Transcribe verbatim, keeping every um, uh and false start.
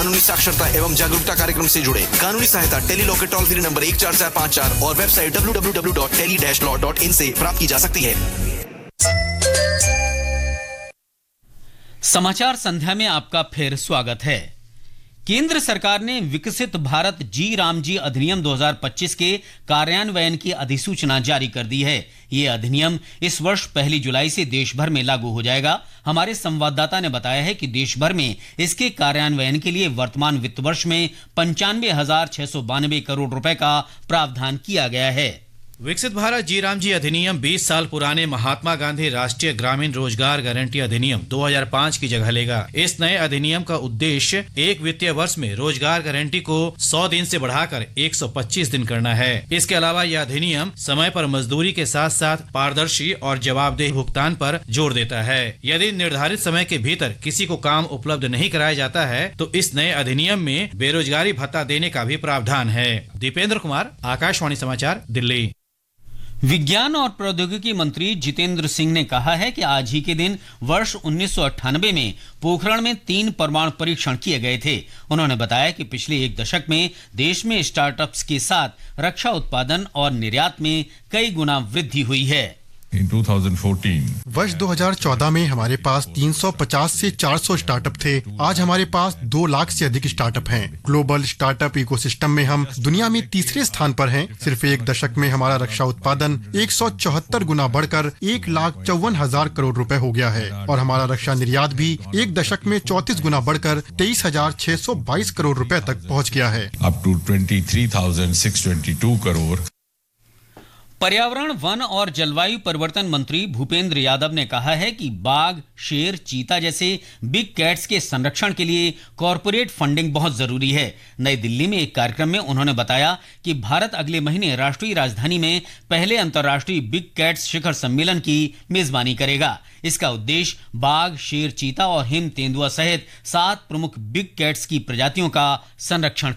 कानूनी साक्षरता एवं जागरूकता कार्यक्रम से जुड़े। कानूनी सहायता टेली लॉ के टोल फ्री नंबर एक चार चार पाँच चार और website W W W dot tele dash law dot in से प्राप्त की जा सकती है। समाचार संध्या में आपका फिर स्वागत है। केंद्र सरकार ने विकसित भारत जी राम जी अधिनियम दो हज़ार पच्चीस के कार्यान्वयन की अधिसूचना जारी कर दी है। ये अधिनियम इस वर्ष पहली जुलाई से देश भर में लागू हो जाएगा। हमारे संवाददाता ने बताया है कि देश भर में इसके कार्यान्वयन के लिए वर्तमान वित्त वर्ष में पंचानवे हजार छह सौ बानवे करोड़ रुपए का प्रावधान किया गया है। विकसित भारत जी राम जी अधिनियम बीस साल पुराने महात्मा गांधी राष्ट्रीय ग्रामीण रोजगार गारंटी अधिनियम दो हज़ार पाँच की जगह लेगा। इस नए अधिनियम का उद्देश्य एक वित्तीय वर्ष में रोजगार गारंटी को सौ दिन से बढ़ाकर एक सौ पच्चीस दिन करना है। इसके अलावा यह अधिनियम समय पर मजदूरी के साथ साथ पारदर्शी और जवाबदेह भुगतान पर जोर देता है। यदि निर्धारित समय के भीतर किसी को काम उपलब्ध नहीं कराया जाता है तो इस नए अधिनियम में बेरोजगारी भत्ता देने का भी प्रावधान है। दीपेंद्र कुमार, आकाशवाणी समाचार, दिल्ली। विज्ञान और प्रौद्योगिकी मंत्री जितेंद्र सिंह ने कहा है कि आज ही के दिन वर्ष उन्नीस सौ अट्ठानबे में पोखरण में तीन परमाणु परीक्षण किए गए थे। उन्होंने बताया कि पिछले एक दशक में देश में स्टार्टअप्स के साथ रक्षा उत्पादन और निर्यात में कई गुना वृद्धि हुई है। In दो हज़ार चौदह वर्ष दो हज़ार चौदह में हमारे पास तीन सौ पचास से चार सौ स्टार्टअप थे। आज हमारे पास दो लाख से अधिक स्टार्टअप हैं। ग्लोबल स्टार्टअप इकोसिस्टम में हम दुनिया में तीसरे स्थान पर हैं। सिर्फ एक दशक में हमारा रक्षा उत्पादन एक सौ चौहत्तर गुना बढ़कर एक लाख चौवन हजार करोड़ रुपए हो गया है और हमारा रक्षा निर्यात भी एक दशक में चौंतीस गुना बढ़कर तेईस हजार छह सौ बाईस करोड़ रुपए तक पहुँच गया है। अप टू तेईस हज़ार छह सौ बाईस करोड़। पर्यावरण, वन और जलवायु परिवर्तन मंत्री भूपेंद्र यादव ने कहा है कि बाघ, शेर, चीता जैसे बिग कैट्स के संरक्षण के लिए कॉरपोरेट फंडिंग बहुत जरूरी है। नई दिल्ली में एक कार्यक्रम में उन्होंने बताया कि भारत अगले महीने राष्ट्रीय राजधानी में पहले अंतर्राष्ट्रीय बिग कैट्स शिखर सम्मेलन की मेजबानी करेगा। इसका उद्देश्य बाघ, शेर, चीता और हिम तेंदुआ सहित सात प्रमुख बिग कैट्स की प्रजातियों का संरक्षण